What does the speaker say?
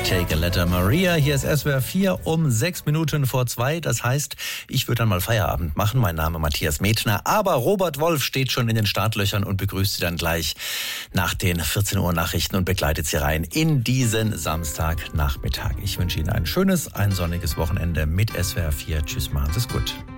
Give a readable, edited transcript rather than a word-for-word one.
Take a Letter Maria. Hier ist SWR 4 um 6 Minuten vor 2. Das heißt, ich würde dann mal Feierabend machen. Mein Name Matthias Metner. Aber Robert Wolf steht schon in den Startlöchern und begrüßt Sie dann gleich nach den 14 Uhr Nachrichten und begleitet Sie rein in diesen Samstagnachmittag. Ich wünsche Ihnen ein schönes, ein sonniges Wochenende mit SWR 4. Tschüss, machen Sie es gut.